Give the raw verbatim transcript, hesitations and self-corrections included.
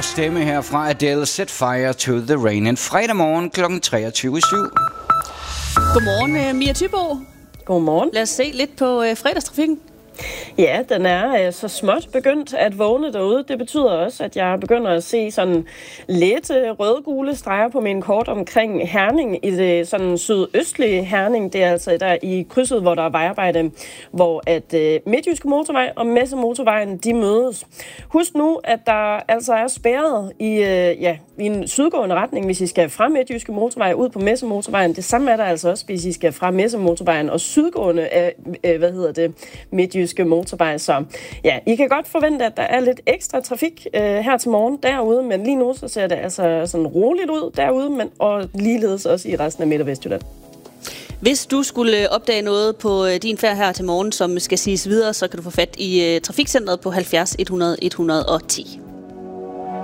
stor stemme her fra Adele, Set Fire to the Rain. En fredag morgen klokken treogtyve syv. Godmorgen, Mia Thybo. Godmorgen. Lad os se lidt på øh, fredagstrafikken. Ja, den er øh, så småt begyndt at vågne derude. Det betyder også, at jeg begynder at se sådan lidt øh, rødgule streger på min kort omkring Herning i det sådan sydøstlige Herning. Det er altså der i krydset, hvor der er vejarbejde, hvor at øh, Midtjyske Motorvej og Messemotorvejen, de mødes. Husk nu, at der altså er spærret i, øh, ja, i en sydgående retning, hvis I skal fra Midtjyske Motorvej ud på Messemotorvejen. Det samme er der altså også, hvis I skal fra Messemotorvejen og sydgående af, øh, hvad hedder det, Midtjyske Motorvej. Så ja, I kan godt forvente, at der er lidt ekstra trafik øh, her til morgen derude, men lige nu så ser det altså sådan roligt ud derude, men og ligeledes også i resten af Midt- og Vestjylland. Hvis du skulle opdage noget på din færd her til morgen, som skal siges videre, så kan du få fat i uh, Trafikcentret på halvfjerds et hundrede et hundrede og ti.